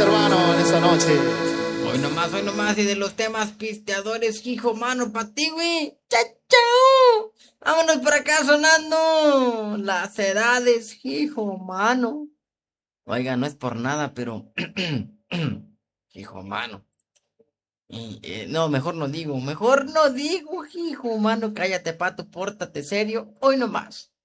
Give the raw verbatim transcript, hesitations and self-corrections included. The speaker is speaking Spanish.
hermano, en esta noche. Hoy nomás, hoy nomás, y de los temas pisteadores, hijo, mano, pa' ti, güey. ¡Chao, chao! Vámonos por acá sonando las edades, hijo, mano. Oiga, no es por nada, pero... hijo, mano. Y, eh, no, mejor no digo, mejor no digo, hijo, mano, cállate, pato, pórtate serio, hoy nomás.